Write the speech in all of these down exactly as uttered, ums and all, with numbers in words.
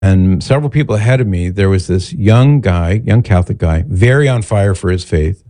and several people ahead of me, there was this young guy, young Catholic guy, very on fire for his faith,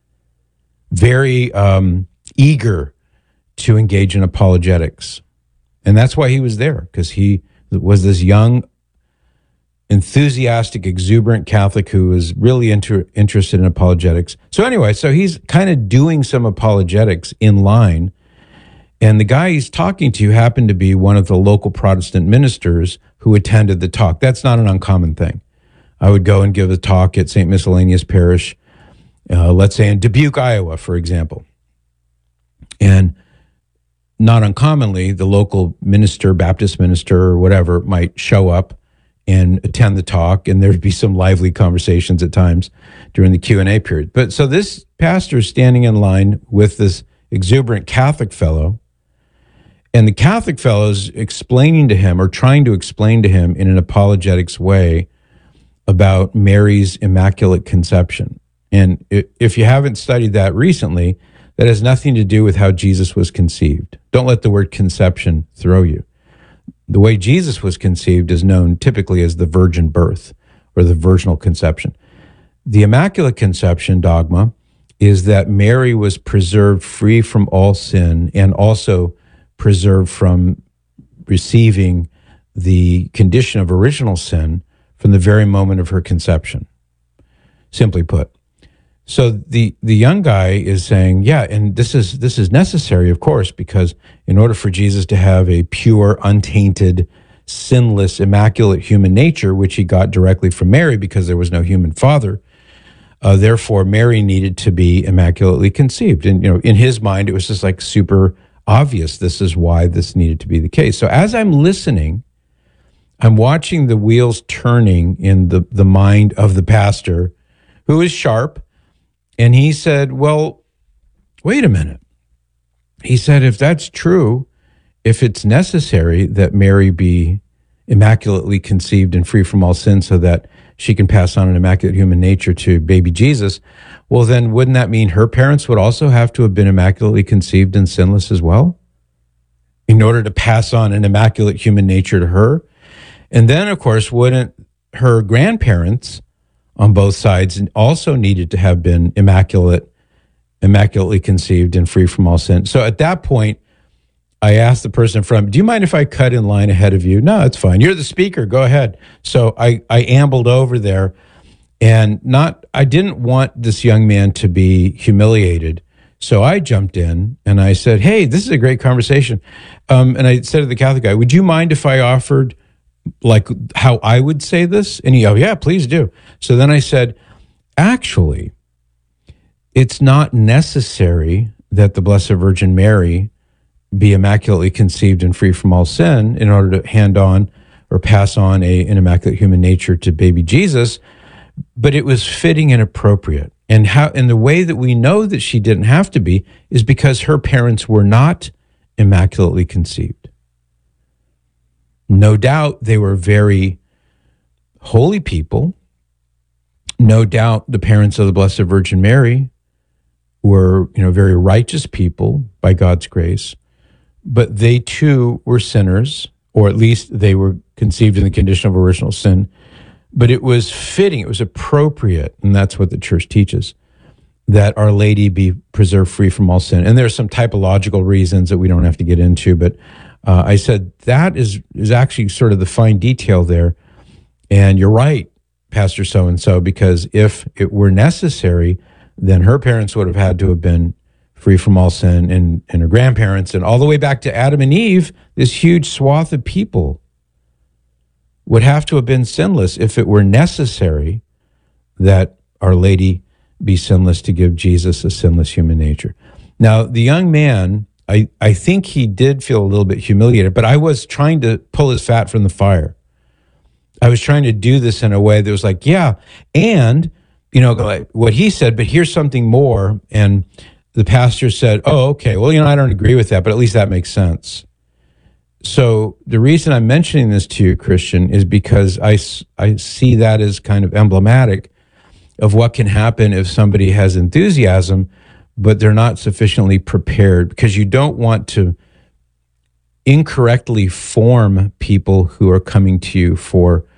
very um, eager to engage in apologetics. And that's why he was there, because he was this young, enthusiastic, exuberant Catholic who was really inter- interested in apologetics. So anyway, so he's kind of doing some apologetics in line. And the guy he's talking to happened to be one of the local Protestant ministers who attended the talk. That's not an uncommon thing. I would go and give a talk at Saint Miscellaneous Parish, uh, let's say in Dubuque, Iowa, for example. And not uncommonly, the local minister, Baptist minister or whatever, might show up and attend the talk, and there'd be some lively conversations at times during the Q and A period. But so this pastor is standing in line with this exuberant Catholic fellow, and the Catholic fellow is explaining to him, or trying to explain to him in an apologetics way, about Mary's Immaculate Conception. And if you haven't studied that recently, that has nothing to do with how Jesus was conceived. Don't let the word conception throw you. The way Jesus was conceived is known typically as the virgin birth or the virginal conception. The Immaculate Conception dogma is that Mary was preserved free from all sin and also preserved from receiving the condition of original sin from the very moment of her conception, simply put. So the, the young guy is saying, yeah, and this is this is necessary, of course, because in order for Jesus to have a pure, untainted, sinless, immaculate human nature, which he got directly from Mary because there was no human father, uh, therefore Mary needed to be immaculately conceived. And you know, in his mind, it was just like super obvious. This is why this needed to be the case. So as I'm listening, I'm watching the wheels turning in the, the mind of the pastor, who is sharp. And he said, well, wait a minute. He said, if that's true, if it's necessary that Mary be immaculately conceived and free from all sin so that she can pass on an immaculate human nature to baby Jesus, well, then wouldn't that mean her parents would also have to have been immaculately conceived and sinless as well in order to pass on an immaculate human nature to her? And then, of course, wouldn't her grandparents on both sides also needed to have been immaculate, immaculately conceived and free from all sin? So at that point, I asked the person in front, do you mind if I cut in line ahead of you? No, it's fine. You're the speaker. Go ahead. So I, I ambled over there, and not I didn't want this young man to be humiliated. So I jumped in and I said, hey, this is a great conversation. Um, and I said to the Catholic guy, would you mind if I offered like how I would say this? And he, oh yeah, please do. So then I said, actually, it's not necessary that the Blessed Virgin Mary be immaculately conceived and free from all sin in order to hand on or pass on a, an immaculate human nature to baby Jesus, but it was fitting and appropriate. And how, and the way that we know that she didn't have to be is because her parents were not immaculately conceived. No doubt they were very holy people. No doubt the parents of the Blessed Virgin Mary were, you know, very righteous people by God's grace. But they too were sinners, or at least they were conceived in the condition of original sin. But it was fitting, it was appropriate, and that's what the church teaches, that Our Lady be preserved free from all sin. And there are some typological reasons that we don't have to get into, but uh, I said that is, is actually sort of the fine detail there. And you're right, Pastor so-and-so, because if it were necessary, then her parents would have had to have been free from all sin, and, and her grandparents, and all the way back to Adam and Eve, this huge swath of people would have to have been sinless if it were necessary that Our Lady be sinless to give Jesus a sinless human nature. Now, the young man, I, I think he did feel a little bit humiliated, but I was trying to pull his fat from the fire. I was trying to do this in a way that was like, yeah, and, you know, like what he said, but here's something more. And the pastor said, oh, okay, well, you know, I don't agree with that, but at least that makes sense. So the reason I'm mentioning this to you, Christian, is because I, I see that as kind of emblematic of what can happen if somebody has enthusiasm, but they're not sufficiently prepared, because you don't want to incorrectly form people who are coming to you for